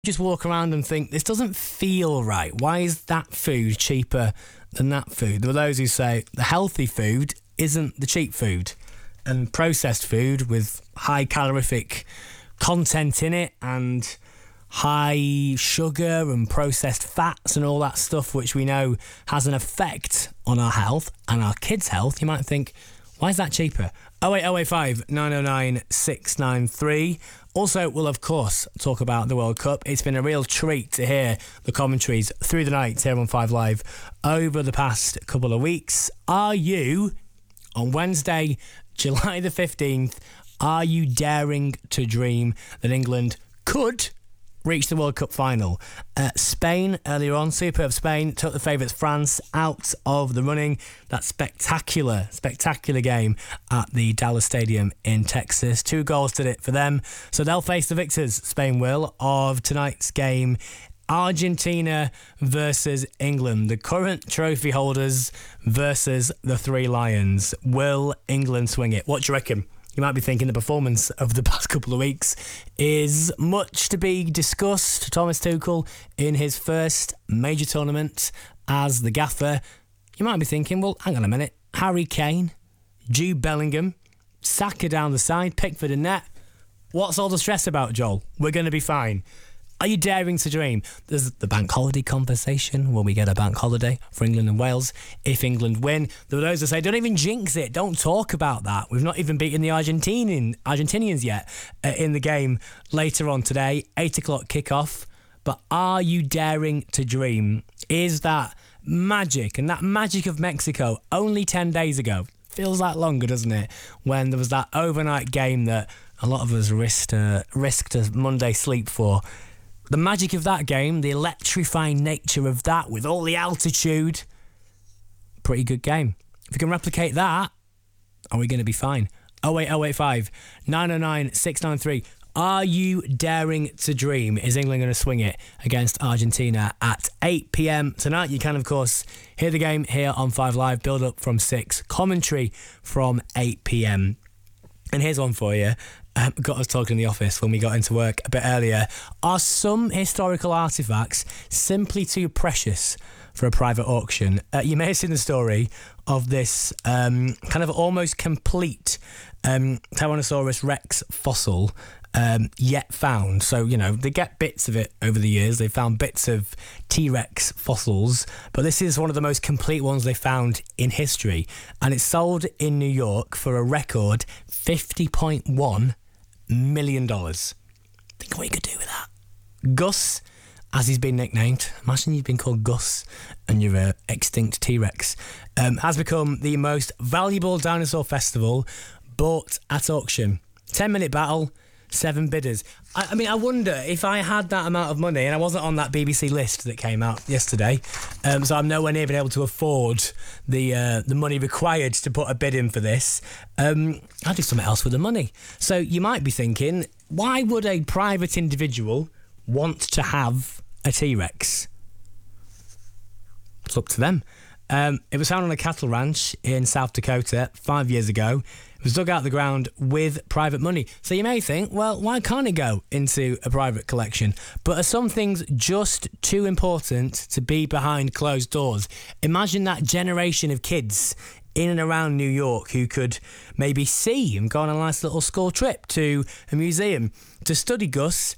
just walk around and think, this doesn't feel right. Why is that food cheaper than that food? There are those who say the healthy food isn't the cheap food, and processed food with high calorific content in it and high sugar and processed fats and all that stuff, which we know has an effect on our health and our kids' health. You might think, why is that cheaper? 08085 909 693. Also, we'll of course talk about the World Cup. It's been a real treat to hear the commentaries through the night here on 5 Live over the past couple of weeks. Are you, on Wednesday, July the 15th, are you daring to dream that England could reach the World Cup final? Spain, earlier on, superb Spain, took the favourites France out of the running. That spectacular game at the Dallas Stadium in Texas. 2 goals did it for them. So they'll face the victors, Spain will, of tonight's game. Argentina versus England, the current trophy holders versus the 3 Lions. Will England swing it? What do you reckon? You might be thinking the performance of the past couple of weeks is much to be discussed. Thomas Tuchel in his first major tournament as the gaffer. You might be thinking, well, hang on a minute. Harry Kane, Jude Bellingham, Saka down the side, Pickford in net. What's all the stress about, Joel? We're going to be fine. Are you daring to dream? There's the bank holiday conversation. Will we get a bank holiday for England and Wales if England win? There are those that say, don't even jinx it. Don't talk about that. We've not even beaten the Argentinians yet in the game later on today. 8 o'clock kickoff. But are you daring to dream? Is that magic? And that magic of Mexico only 10 days ago. Feels like longer, doesn't it? When there was that overnight game that a lot of us risked a Monday sleep for. The magic of that game, the electrifying nature of that with all the altitude, pretty good game. If we can replicate that, are we going to be fine? 08085 909 693. Are you daring to dream? Is England going to swing it against Argentina at 8 p.m. tonight? You can, of course, hear the game here on 5 Live, build up from 6, commentary from 8 p.m. And here's one for you. Got us talking in the office when we got into work a bit earlier. Are some historical artefacts simply too precious for a private auction? You may have seen the story of this kind of almost complete Tyrannosaurus Rex fossil yet found. So, you know, they get bits of it over the years. They found bits of T-Rex fossils, but this is one of the most complete ones they found in history. And it's sold in New York for a record $50.1 million. Think what you could do with that. Gus, as he's been nicknamed, imagine you've been called Gus and you're an extinct T-Rex, has become the most valuable dinosaur festival bought at auction. 10-minute battle, 7 bidders. I mean, I wonder if I had that amount of money, and I wasn't on that BBC list that came out yesterday, so I'm nowhere near being able to afford the money required to put a bid in for this. I'll do something else with the money. So you might be thinking, why would a private individual want to have a T-Rex? It's up to them. It was found on a cattle ranch in South Dakota 5 years ago. It was dug out of the ground with private money. So you may think, well, why can't it go into a private collection? But are some things just too important to be behind closed doors? Imagine that generation of kids in and around New York who could maybe see and go on a nice little school trip to a museum to study Gus